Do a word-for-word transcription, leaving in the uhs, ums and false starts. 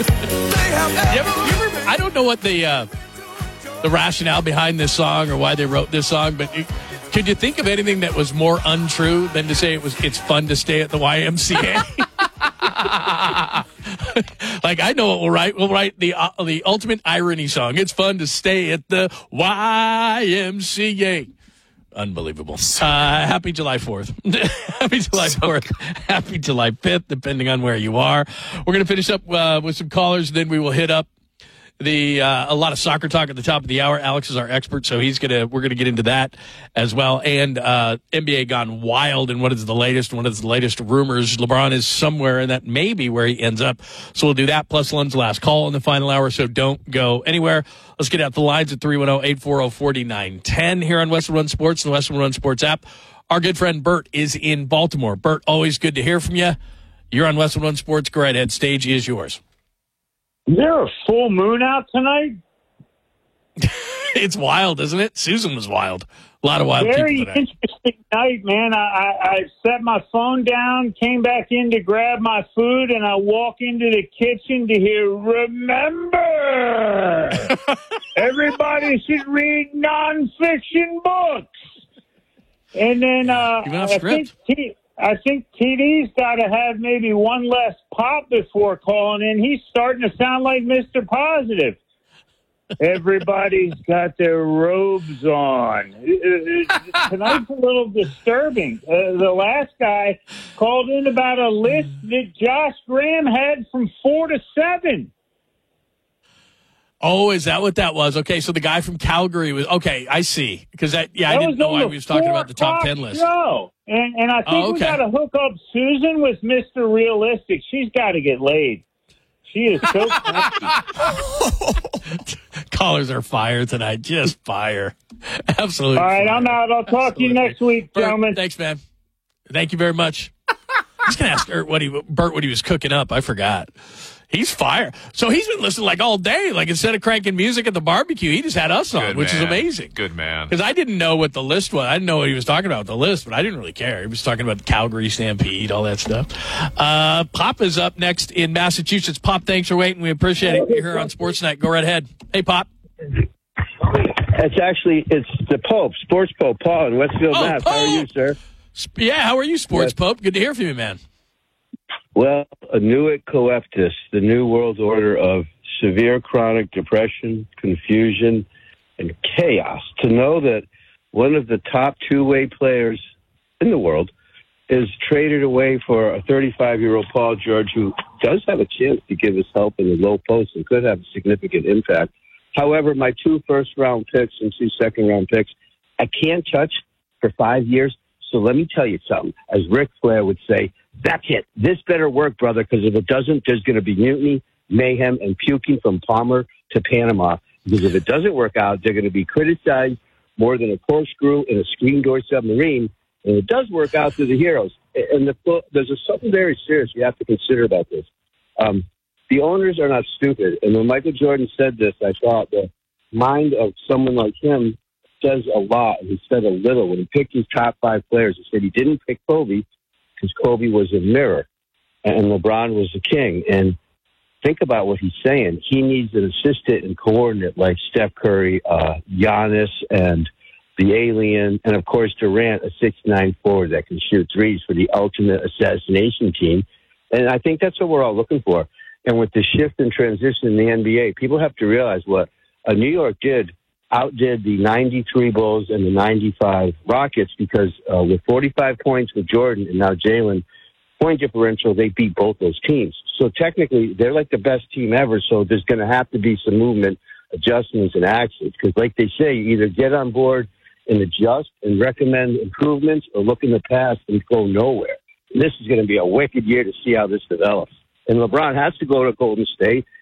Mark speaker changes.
Speaker 1: you ever, you ever, I don't know what the uh, the rationale behind this song or why they wrote this song, but it, could you think of anything that was more untrue than to say it was it's fun to stay at the Y M C A? Like, I know what we'll write. We'll write the uh, the ultimate irony song. It's fun to stay at the Y M C A. Unbelievable. Uh, happy July fourth. Happy July fourth. Happy July fifth, depending on where you are. We're going to finish up uh, with some callers, then we will hit up the uh, a lot of soccer talk at the top of the hour. Alex is our expert, so he's gonna we're gonna get into that as well. And uh, N B A gone wild, and what is the latest? What is the latest rumors? LeBron is somewhere, and that may be where he ends up. So we'll do that. Plus, Lund's last call in the final hour. So don't go anywhere. Let's get out the lines at three one zero, eight four zero, four nine one zero here on Westwood One Sports and the Westwood One Sports app. Our good friend Bert is in Baltimore. Bert, always good to hear from you. You're on Westwood One Sports. Go right ahead. Stage is yours.
Speaker 2: Is there a full moon out tonight?
Speaker 1: It's wild, isn't it? Susan was wild. A lot of wild
Speaker 2: Very
Speaker 1: people today.
Speaker 2: interesting night, man. I, I, I set my phone down, came back in to grab my food, and I walk into the kitchen to hear, remember, everybody should read nonfiction books. And then uh, I think... T- I think T D's got to have maybe one less pop before calling in. He's starting to sound like Mister Positive. Everybody's got their robes on. Tonight's a little disturbing. Uh, the last guy called in about a list that Josh Graham had from four to seven.
Speaker 1: Oh, is that what that was? Okay, so the guy from Calgary was okay. I see, because that yeah, that I didn't know why we was talking about the top ten list.
Speaker 2: No, and and I think
Speaker 1: oh, okay.
Speaker 2: we got to hook up Susan with Mister Realistic. She's got to get laid. She is so funky.
Speaker 1: Callers are fire tonight, just fire. Absolutely.
Speaker 2: All right,
Speaker 1: fire.
Speaker 2: I'm out. I'll talk Absolutely. to you next week,
Speaker 1: Bert,
Speaker 2: gentlemen.
Speaker 1: Thanks, man. Thank you very much. I was going to ask Bert what he Bert what he was cooking up. I forgot. He's fire. So he's been listening like all day. Like instead of cranking music at the barbecue, he just had us on,
Speaker 3: Good
Speaker 1: which
Speaker 3: man.
Speaker 1: is amazing.
Speaker 3: Good man.
Speaker 1: Because I didn't know what the list was. I didn't know what he was talking about with the list, but I didn't really care. He was talking about the Calgary Stampede, all that stuff. Uh, Pop is up next in Massachusetts. Pop, thanks for waiting. We appreciate it. You're here on Sportsnet. Go right ahead. Hey, Pop.
Speaker 4: It's actually, it's the Pope, Sports Pope, Paul in Westfield,
Speaker 1: oh,
Speaker 4: Mass. How are you, sir?
Speaker 1: Yeah, how are you, Sports
Speaker 4: yes.
Speaker 1: Pope? Good to hear from you, man.
Speaker 4: Well, Anuit Coeptus, the New World Order of severe chronic depression, confusion, and chaos. To know that one of the top two-way players in the world is traded away for a thirty-five-year-old Paul George who does have a chance to give us help in the low post and could have a significant impact. However, my two first-round picks and two second-round picks, I can't touch for five years. So let me tell you something. As Ric Flair would say, that's it. This better work, brother, because if it doesn't, there's going to be mutiny, mayhem, and puking from Palmer to Panama. Because if it doesn't work out, they're going to be criticized more than a corkscrew in a screen door submarine. And it does work out to the heroes. And the, there's a, something very serious you have to consider about this. Um, the owners are not stupid. And when Michael Jordan said this, I thought the mind of someone like him says a lot, and he said a little. When he picked his top five players, he said he didn't pick Kobe because Kobe was a mirror and LeBron was the king. And think about what he's saying. He needs an assistant and coordinate like Steph Curry, uh, Giannis, and the alien, and, of course, Durant, a six nine forward that can shoot threes for the ultimate assassination team. And I think that's what we're all looking for. And with the shift and transition in the N B A, people have to realize what uh, New York did outdid the ninety-three Bulls and the ninety-five Rockets because uh, with forty-five points with Jordan and now Jalen, point differential, they beat both those teams. So technically, they're like the best team ever, so there's going to have to be some movement, adjustments, and actions. Because like they say, you either get on board and adjust and recommend improvements or look in the past and go nowhere. And this is going to be a wicked year to see how this develops. And LeBron has to go to Golden State.